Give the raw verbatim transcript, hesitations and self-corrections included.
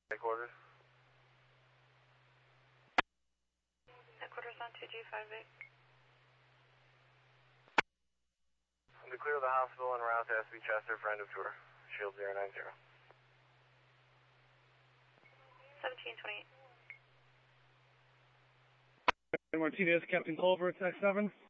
Headquarters. Headquarters on two G five eight. To clear the hospital en route to S B Chester for end of tour. Shield zero nine zero. seventeen twenty-eight. Martinez, Captain Culver, Tech seven.